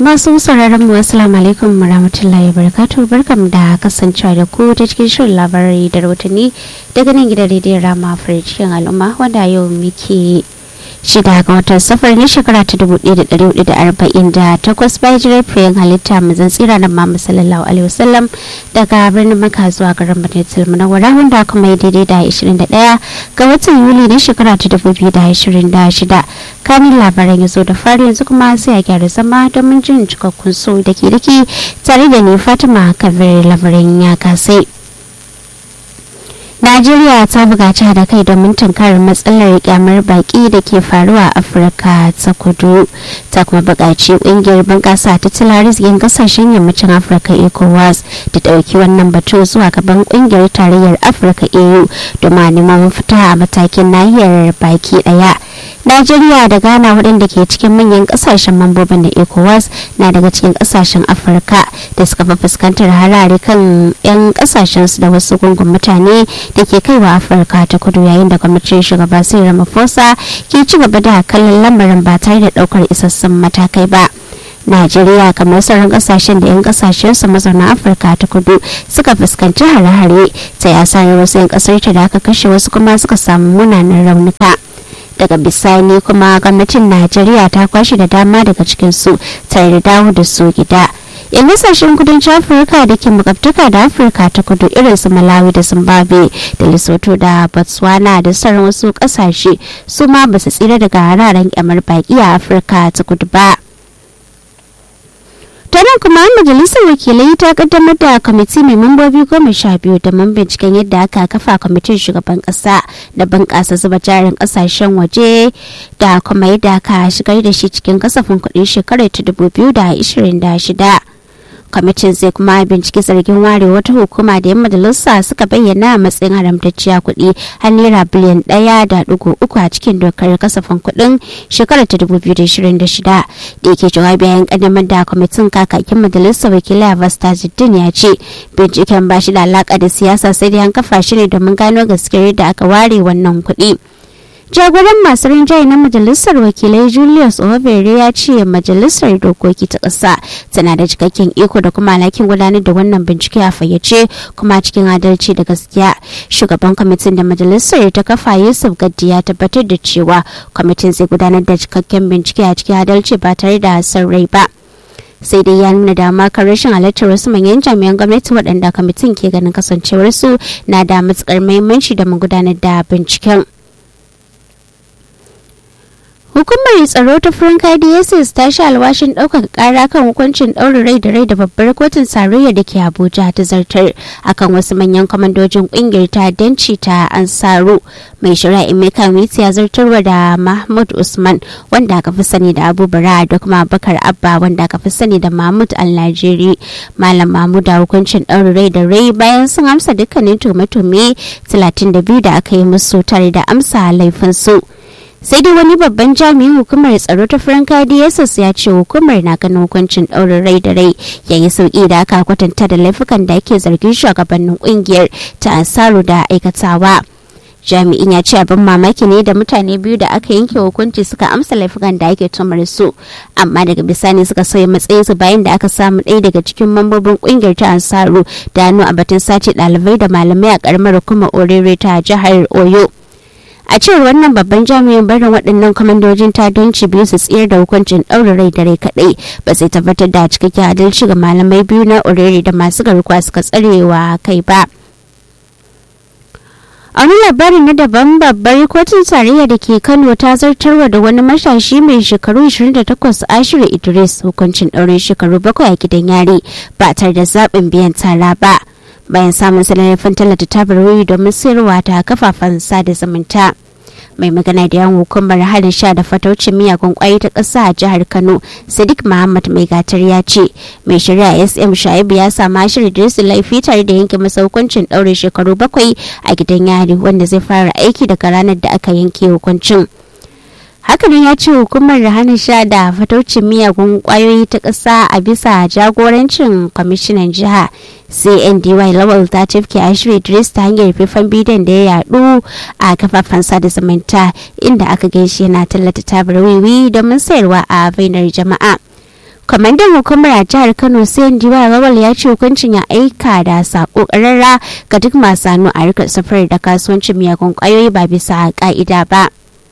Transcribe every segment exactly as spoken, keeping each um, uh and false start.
Masu sauraron mu assalamu alaikum warahmatullahi wabarakatuh, barkamu da kasancewa da ku ta cikin shirin labarai da rahotanni daga nan gidan rediyon Rama Afirka cikin al'umma, wanda yau muke shida ga watan safar ne shekara ta dubu ɗaya da ɗari hudu da arba'in da takwas bayan jirar fiyen halitta mazan tsira na Muhammad sallallahu alaihi wasallam daga birnin Makka zuwa garin Madinatul Munawwara, wanda kuma ya daidai da ashirin da ɗaya ga watan Yuli ne shekara ta dubu biyu da ashirin da shida. Kamin labaran ya zo da fari, yanzu kuma sai a gyara zama domin jin cikakkun so da ke dake tare da ni Fatima Kabir labarin ya kasai. Najeriya ta buƙaci da kai domin tunkarar matsalar kyamar baki da ke faruwa a Afirka ta Kudu. Ta kuma buƙaci ƙungiyar bunƙasa tattalin arzikin ƙasashen yammacin Afirka ECOWAS da ɗauki wannan batu zuwa gaban ƙungiyar tarayyar Afirka E U domin neman mafita a matakin nahiyar baki ɗaya. Najeriya da Ghana, waɗanda ke cikin manyan ƙasashen mambobin da ECOWAS, na daga cikin ƙasashen Afirka da suka fi fuskantar harare kan 'yan ƙasashensu da wasu gungun mutane da ke kaiwa Afirka ta Kudu, yayin da gwamnatin shugaba Cyril Ramaphosa ke ci gaba da kallon lamarin ba tare da ɗaukar isassun matakai ba. Najeriya, kamar sauran kasashen da 'yan kasashen su mazauna Afirka ta Kudu, suka fuskanci hare-hare ta yasarar wasu 'yan kasar ta da aka kashe, wasu kuma suka samu munanan raunuka. Daga bisani kuma gwamnatin Najeriya ta kwashe da dama daga cikin su tare da dawo da su gida. yan kasashen kudancin Afirka da ke makwabtaka da Afirka ta Kudu irin su Malawi da Zimbabwe da Lesotho da Botswana da sauran wasu kasashe su ma ba su tsira daga hararen kyamar baki a Afirka ta Kudu ba. Taron kuma majalisar wakilai ta kaddamar da kwamiti mai mambobi goma sha biyu da man binciken yadda aka kafa kwamitin shugaban kasa da bunƙasa zuba jarin kasashen waje da kuma yadda aka shigar da shi cikin kasafin kuɗin shekarar ta dubu biyu da ashirin da shida. Kwamitin zai kuma binciki zargin ware wata hukuma da yan majalisa suka bayyana a matsayin haramtacciya kuɗi har naira biliyan ɗaya da ɗigo uku a cikin dokar kasafin kuɗin shekarar ta dubu biyu da ashirin da shida. Da yake jawabi yayin ƙaddamar da kwamitin, kakakin majalisar wakilai Abbas Tajuddin ya ce binciken ba shi da alaƙa da siyasa, sai dai an kafa shi ne domin gano gaskiyar da aka ware wannan kuɗi. Jagoran masu rinjaye na majalisar wakilai Julius Obere ya ce majalisar dokoki ta ƙasa tana da cikakken iko da kuma alhakin gudanar da wannan bincike a fayyace kuma cikin adalci da gaskiya. Shugaban kwamitin da majalisar ta kafa Yusuf Gaddi ya tabbatar da cewa kwamitin zai gudanar da cikakken bincike a cikin adalci ba tare da son rai ba. Sai dai ya nuna dama kan rashin halartar wasu manyan jami'an gwamnati waɗanda kwamitin ke ganin kasancewarsu na da matuƙar muhimmanci da mu gudanar da binciken. Hukumar tsaro ta Franca D S S ta sha alwashin ɗaukaka ƙara kan hukuncin ɗaurin rai da rai da babbar kotun tarayya da ke Abuja ta zartar akan wasu manyan kwamandojin ƙungiyar ta'addanci ta Ansaru. Mai shari'a Emeka Miti ya zartarwa da Mahmud Usman, wanda aka fi sani da Abu Bara, da kuma Bakar Abba, wanda aka fi sani da Mahmud Al-Najeri. Malam Mahmud da hukuncin ɗaurin rai da rai bayan sun amsa dukkanin tuhume-tuhume talatin da biyu da aka yi musu tare da amsa laifinsu. Sai dai wani babban jami'in hukumar tsaro ta Franca D S S ya ce hukumar na ganin hukuncin ɗaurin rai da rai yayi sauki da aka kwatanta da laifukan da ake zargin shugabannin kungiyar ta Ansaru da aikatawa. Jami'in ya ce abin mamaki ne da mutane biyu da aka yanke hukunci suka amsa laifukan da ake tumar su, amma daga bisani suka sauya matsayinsu bayan da aka samu ɗaya daga cikin mambobin kungiyar ta Ansaru da hannu a batun sace ɗalibai da malamai a ƙaramar hukumar Orere ta jihar Oyo. A cewar wannan babban jami'in, barin waɗannan kwamandojin ta'addanci biyu su tsayar da hukuncin ɗaurin rai da rai kaɗai ba sai tabbatar da cikakken adalci ga malamai biyu na Orere da masu garkuwa suka tsarewa kai ba. A wani labarin na daban, babbar kotun tarayya da ke Kano ta zartarwa da wani matashi mai shekaru ashirin da takwas Ashiru Idris hukuncin ɗaurin shekaru bakwai a gidan yari ba tare da zaɓin biyan tara ba, bayan samun sanarfin tallata tabar wuri domin sayarwa ta kafafen sada zumunta. Mai magana da yan hukumar harin sha da fataucin miyagun kwayoyi ta ƙasa a jihar Kano, Sadiq Muhammad Mai Gatar ya ce mai shari'a S M Shaibu ya samu Ashiru Idris laifi tare da yanke masa hukuncin ɗaurin shekaru bakwai a gidan yari, wanda zai fara aiki daga ranar da aka yanke hukuncin. Hakanan ya ce hukumar hana sha da fataucin miyagun kwayoyi ta ƙasa a bisa jagorancin kwamishinan jiha C N D Y Lawal ta tafke Ashiru Idris ta hanyar faifan bidiyon da ya yadu a kafafen sada zumunta inda aka gaishe yana tallata tabar wiwi domin sayarwa a bainar jama'a. Kwamandan hukumar a jihar Kano Sayin Diwa Rawal ya ce hukuncin ya aika da sako karara ga duk masu hannu a harkar safarar da kasuwancin miyagun kwayoyi ba bisa ka'ida ba.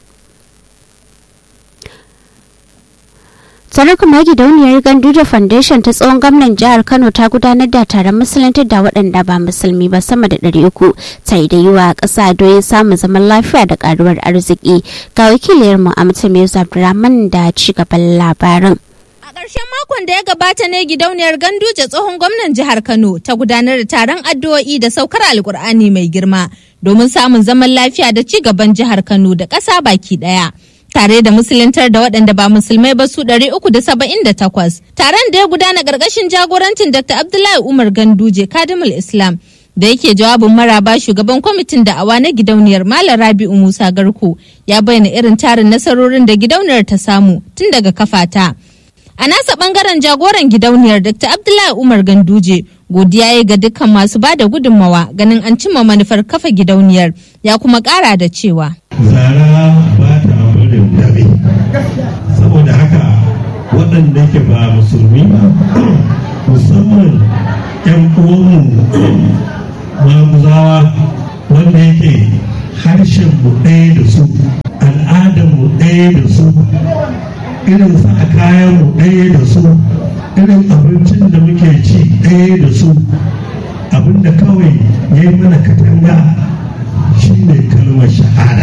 Sanar kuma gidauniyar Ganduje Foundation ta tsohon gwamnan jihar Kano ta gudanar da taron musulantar da waɗanda ba musulmi ba sama da ɗari uku tare da yi wa ƙasa doyin samun zaman lafiya da ƙaruwar arziki. Ga wakiliyar mu Amta Mirza Abdulrahman da ci gaban labarin. A ƙarshen makon da ya gabata ne gidauniyar Ganduje tsohon gwamnan jihar Kano ta gudanar da taron addu'o'i da saukar Alƙur'ani mai girma domin samun zaman lafiya da ci gaban jihar Kano da ƙasa baki ɗaya. Tare da musuluntar da waɗanda ba musulmai ba su ɗari uku da saba'in da takwas. Taron da ya gudana ƙarƙashin jagorancin Dakta Abdullahi Umar Ganduje Kadimul Islam da yake jawabin maraba shugaban kwamitin da'awa na gidauniyar Malam Rabi'u Musa Garko ya bayyana irin tarin nasarorin da gidauniyar ta samu tun daga kafata. A nasa ɓangaren jagoran gidauniyar Dakta Abdullahi Umar Ganduje godiya ya ga dukkan masu bada gudunmawa ganin an cimma manufar kafa gidauniyar ya kuma ƙara da cewa. Zara ba ta barin dabe, saboda haka waɗanda ke ba musulmi ba musamman 'yan uwanmu maguzawa wanda yake harshen mu ɗaya da su, al'adar mu ɗaya da su, irin sa kayan mu ɗaya da su, irin abincin da muke ci ɗaya da su, abinda kawai ya yi mana katanga shi ne kalmar shahada.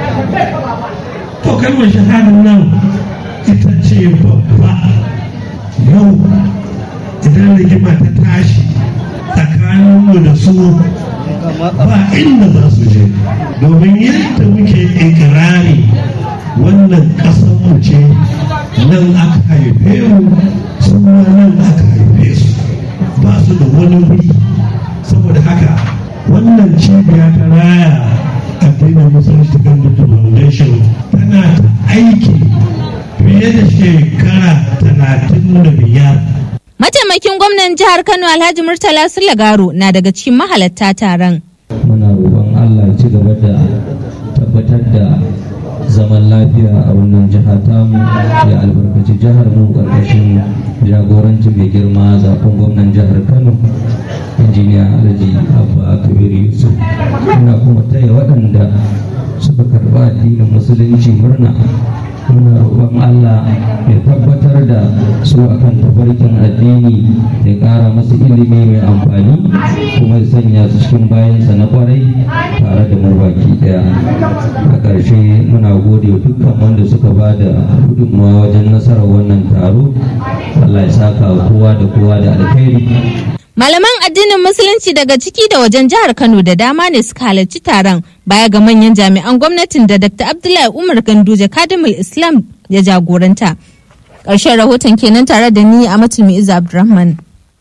To kalmar shahada nan ita ce babba. Yau idan rigima ta tashi tsakaninmu da su ba inda za su je, domin yadda muke ikirari wannan ƙasarmu ce, nan aka haife mu, su ma nan aka haife su, ba su da wani wuri. Saboda haka wannan cibiya ta raya addinin musulunci Ganduje Foundation tana ta aiki fiye da shekara talatin da biyar. Mataimakin gwamnan jihar Kano Alhaji Murtala Sulagaro na daga cikin mahalatta taron. Muna roƙon Allah ya ci gaba da tabbatar da zaman lafiya a wannan jiha tamu, ya albarkaci jihar mu ƙarƙashin jagorancin mai girma zaɓen gwamnan jihar Kano injiniya Alhaji Abba Kabir Yusuf. Muna kuma taya waɗanda suka karɓi addinin musulunci murna. Muna roƙon Allah ya tabbatar da su akan tafarkin addini, ya ƙara masu ilimi mai amfani, kuma ya sanya su cikin bayansa na ƙwarai tare da mu baki ɗaya. A ƙarshe muna gode wa dukkan wanda suka ba da gudunmawa wajen nasarar wannan taro. Allah ya saka wa kowa da kowa da alkhairi. Malaman addinin Musulunci daga ciki da wajen jihar Kano da dama ne suka halarci taron baya ga manyan jami'an gwamnatin da Dakta Abdullahi Umar Ganduje Kadimul Islam ya jagoranta. Ƙarshen rahoton kenan tare da ni a Matulmi Iza Abdulrahman.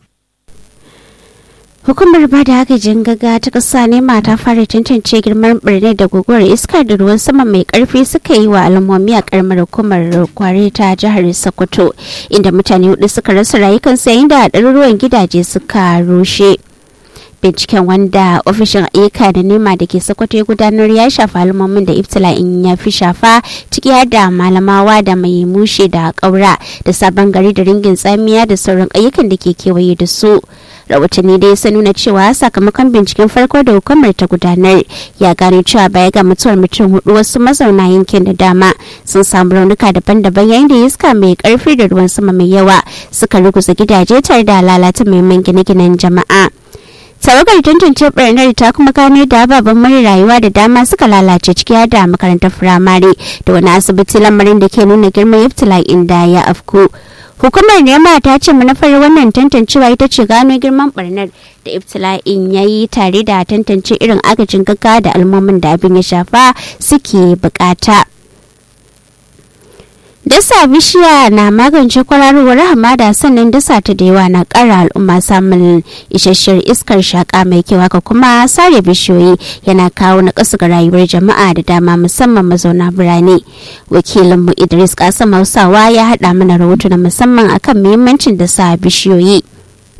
Hukumar ba da agajin gaga ta ƙasa ne mata fara tantance girman birni da guguwar iskar da ruwan sama mai ƙarfi suka yi wa al'ummomi a ƙaramar hukumar Kware ta jihar Sokoto, inda mutane hudu suka rasa rayukansu yayin da ɗaruruwan gidaje suka rushe. Binciken wanda ofishin ayyuka da nema da ke Sokoto ya gudanar ya shafa al'ummomin da ibtila'in ya fi shafa, ciki har da Malamawa da Mai Mushe da Ƙaura da Sabon Gari da Ringin Tsamiya da sauran ayyukan da ke kewaye da su. Rahotanni dai sun nuna cewa sakamakon binciken farko da hukumar ta gudanar ya gano cewa baya ga mutuwar mutum hudu, wasu mazauna yankin da dama sun samu raunuka daban-daban yayin da iska mai karfi da ruwan sama mai yawa suka ruguza gidaje tare da lalata muhimman gine-ginen jama'a. Tawagar tantance birnin ta kuma gano da ababen more rayuwa da dama suka lalace, ciki har da makarantar firamare da wani asibiti, lamarin da ke nuna girman ibtila'in da ya afku. Hukumar nema ta ce manufar wannan tantancewa ita ce gano girman barnar da ibtila'in ya yi tare da tantance irin agajin gaggawa da al'ummomin da abin ya shafa suke bukata. Dasa bishiya na magance kwararowar hamada, sannan dasa ta da yawa na ƙara al'umma samun isasshiyar iskar shaka mai kyau, haka kuma sare bishiyoyi yana kawo na ƙasa ga rayuwar jama'a da dama musamman mazauna birane. Wakilinmu Idris Kasim Hausawa ya haɗa mana rahoto na musamman akan muhimmancin dasa bishiyoyi.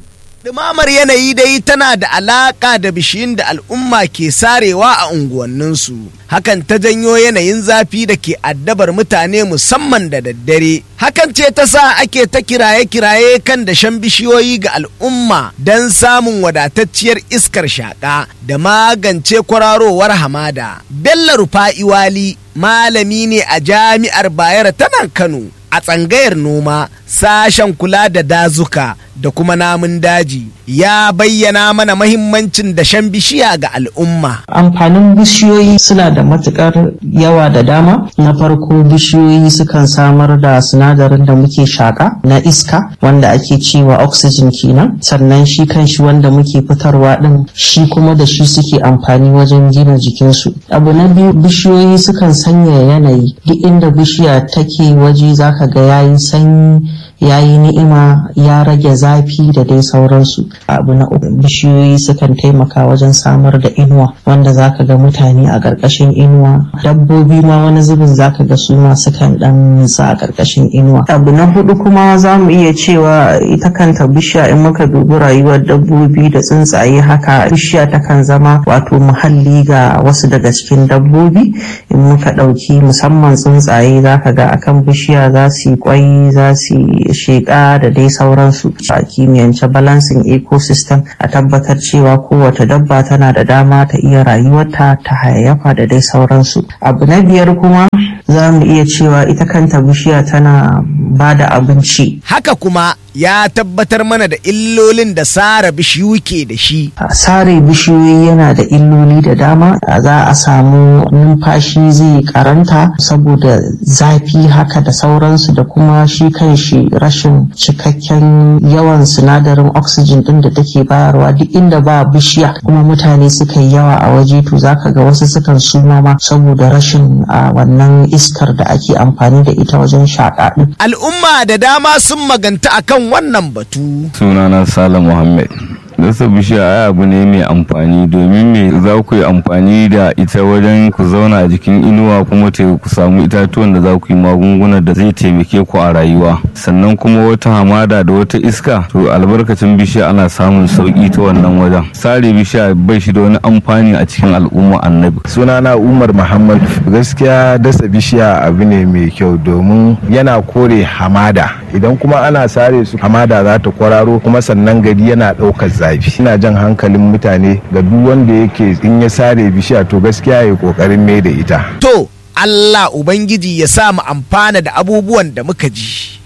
Ɗumamar yanayi dai tana da alaƙa da bishiyun da al'umma ke sarewa a unguwanninsu. Hakan ta janyo yanayin zafi da ke addabar mutane musamman da daddare. Hakan ce ta sa ake ta kiraye-kiraye kan dashen bishiyoyi ga al'umma don samun wadatacciyar iskar shaƙa da magance kwararowar hamada. Bello Rufa'i Wali malami ne a Jami'ar Bayero ta nan Kano a tsangayar noma sashen kula da dazuka da kuma namun daji, ya bayyana mana mahimmancin dashen bishiya ga al'umma. Amfanin bishiyoyi suna da matukar yawa da dama. Na farko, bishiyoyi sukan samar da sinadarin da muke shaka na iska wanda ake cewa oxygen kenan, sannan shi kanshi wanda muke fitarwa din shi kuma da shi suke amfani wajen gina jikinsu. Abu na biyu, bishiyoyi sukan sanya yanayi. Duk inda bishiya take waje zaka ga yayi sanyi, yayi ni'ima, ya rage zafi da dai sauransu. Abu na uku, bishiyoyi sukan taimaka wajen samar da inuwa wanda zaka ga mutane a ƙarƙashin inuwa, dabbobi ma wani zubin zaka ga su ma sukan dan nisa a ƙarƙashin inuwa. Abu na hudu kuma za mu iya cewa ita kanta bishiya, in muka dubi rayuwar dabbobi da tsuntsaye haka, bishiya takan zama wato muhalli ga wasu daga cikin dabbobi. In muka ɗauki musamman tsuntsaye zaka ga akan bishiya za su yi kwai, za su yi sheƙa da dai sauransu. A kimiyyance balancing ecosystem, a tabbatar cewa kowace dabba tana da dama ta iya rayuwarta, ta hayayyafa da dai sauransu. Abu na biyar kuma za mu iya cewa ita kanta bishiya tana ba da abinci. Haka kuma ya tabbatar mana da illolin da sare bishiyu ke da shi. Sare bishiyoyi yana da illoli da dama. Za a samu numfashi zai karanta saboda zafi haka da sauransu, da kuma shi kanshi rashin cikakken yawan sinadarin oxygen din da take bayarwa. Duk inda ba bishiya kuma mutane suka yi yawa a waje, to zaka ga wasu sukan suma ma saboda rashin wannan iskar da ake amfani da ita wajen shaƙa din. Al'umma da dama sun maganta akan wannan batu. Sunana Salam Muhammad. Dasa bishiya ai abu ne mai amfani, domin me za ku yi amfani da ita wajen ku zauna a jikin inuwa, kuma ku samu itatuwan da za ku yi magunguna da zai taimake ku a rayuwa. Sannan kuma wata hamada da wata iska, to albarkacin bishiya ana samun sauki ta wannan wajen. Sare bishiya bai shi da wani amfani a cikin al'umma annabi. Sunana Umar Muhammad. Gaskiya dasa bishiya abu ne mai kyau domin yana kore hamada. Idan kuma ana sare su, hamada za ta kwararo, kuma sannan gari yana ɗaukar zafi. Ina jan hankalin mutane ga duk wanda yake in ya sare bishiya, to gaskiya ya kokarin mai da ita. To Allah Ubangiji ya sa mu amfana da abubuwan da muka ji.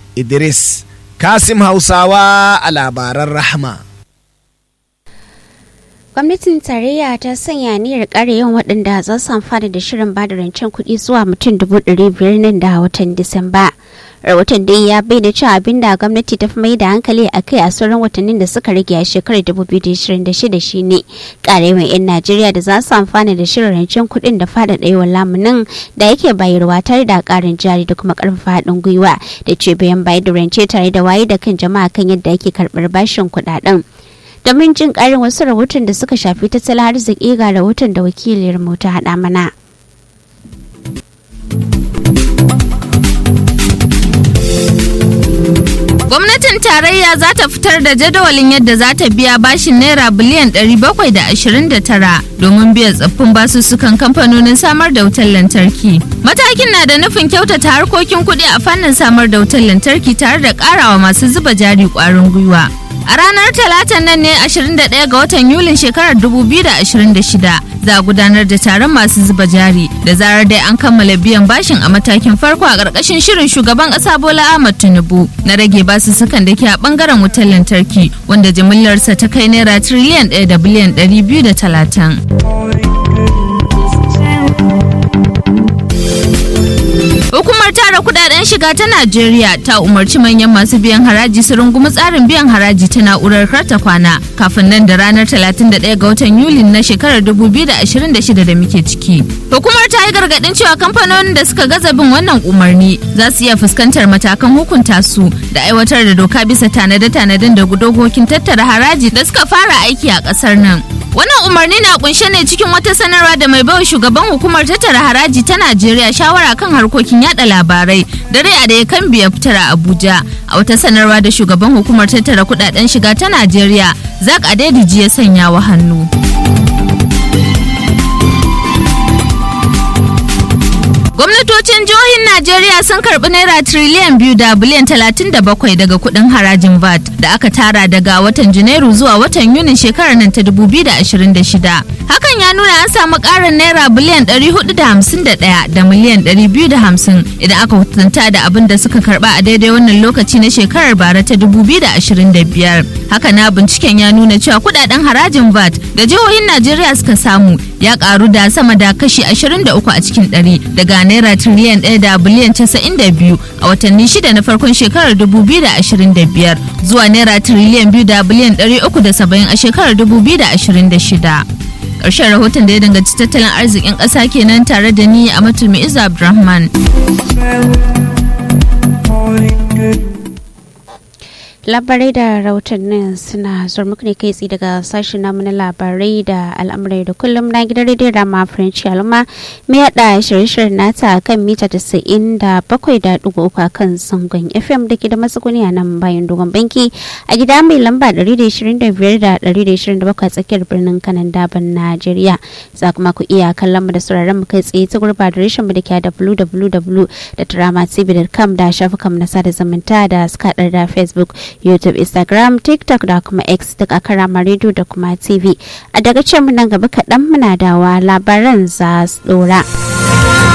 Idris Kasim Hausawa a labaran Rahma. Gwamnatin tarayya ta sanya niyyar ƙara yawan waɗanda za su amfana da shirin bada rancen kuɗi zuwa mutum dubu ɗari biyar nan da watan Disamba. Rahoton dai ya bayyana cewa abin da gwamnati ta fi mai da hankali a kai a sauran watannin da suka rage a shekarar dubu biyu da ashirin da shida shine ƙara yawan 'yan Najeriya da za su amfana da shirin rancen kuɗin da faɗaɗa yawan lamunin da yake bayarwa tare da ƙarin jari da kuma ƙarfafa haɗin gwiwa da cibiyan bayar da rance tare da waye da kan jama'a kan yadda ake karɓar bashin kuɗaɗen. Domin jin ƙarin wasu rahoton da suka shafi tattalin arziki ga rahoton da wakiliyar mu ta haɗa mana. Gwamnatin tarayya za ta fitar da jadawalin yadda za ta biya bashin naira biliyan ɗari bakwai da ashirin da tara domin biyan tsaffin basussukan kamfanonin samar da wutar lantarki. Matakin na da nufin kyautata harkokin kuɗi a fannin samar da wutar lantarki tare da ƙarawa masu zuba jari ƙwarin gwiwa. A ranar Talatan nan ne ashirin da ɗaya ga watan Yulin shekarar dubu biyu da ashirin da shida za a gudanar da taron masu zuba jari da zarar dai an kammala biyan bashin a matakin farko a ƙarƙashin shirin shugaban ƙasa Bola Ahmed Tinubu na rage basussukan da ke a ɓangaren wutar lantarki wanda jimillarsa ta kai naira tiriliyan ɗaya da biliyan ɗari biyu da talatin. Hukumar tara kudaden shiga ta Najeriya ta umarci manyan masu biyan haraji su rungumi tsarin biyan haraji ta na'urar karta kwana kafin nan da ranar talatin da ɗaya ga watan Yuli na shekarar dubu biyu da ashirin da shida da muke ciki. Hukumar ta yi gargaɗin cewa kamfanonin da suka gaza bin wannan umarni za su iya fuskantar matakan hukunta su da aiwatar da doka bisa tanade-tanaden da dokokin tattara haraji da suka fara aiki a ƙasar nan. Wannan umarni na kunshe ne cikin wata sanarwa da mai bawa shugaban hukumar tattara haraji ta Najeriya shawara kan harkokin yada labarai dare a da ya kan biya fitar a Abuja. A wata sanarwa da shugaban hukumar tattara kudaden shiga ta Najeriya Zak Adediji ya sanya wa hannu. Gwamnatocin jihohin Najeriya sun karbi naira triliyan biyu da biliyan talatin da bakwai daga kudin harajin V A T da aka tara daga watan Janairu zuwa watan Yunin shekarar nan ta dubu biyu da ashirin da shida. Hakan ya nuna an samu karin naira biliyan ɗari hudu da hamsin da ɗaya da miliyan ɗari biyu da hamsin idan aka kwatanta da abin da suka karba a daidai wannan lokaci na shekarar bara ta dubu biyu da ashirin da biyar. Haka na binciken ya nuna cewa kudaden harajin V A T da jihohin Najeriya suka samu ya karu da sama da kashi ashirin da uku a cikin ɗari daga naira triliyan ɗaya da biliyan casa'in da biyu a watanni shida na farkon shekarar dubu biyu da ashirin da biyar zuwa naira triliyan biyu da biliyan ɗari uku da saba'in a shekarar dubu biyu da ashirin da shida. Ƙarshen rahoton da ya danganci tattalin arzikin ƙasa kenan tare da ni a Matulmi Iza Abdulrahman. Labarai da rahotannin suna zuwa muku ne kai tsaye daga sashen namu na labarai da al'amurai da kullum na gidan rediyon Rama French Alma mai yada shirye-shiryen nata kan mita tasa'in da bakwai da ɗigo uku kan sangon F M da ke da matsuguni a nan bayan dogon banki a gida mai lamba ɗari da ishirin da biyar da ɗari da ishirin da bakwai a tsakiyar birnin Kanan Daban Najeriya. Za kuma ku iya kallon mu da sauraron mu kai tsaye ta gurba da reshen mu da ke da w w w dot rama t v dot com da shafukan na sada zumunta da suka da Facebook, YouTube, Instagram, TikTok da kuma X duk a Karama Radio da kuma T V. A daga can nan gaba kaɗan muna dawa labaran za su ɗora.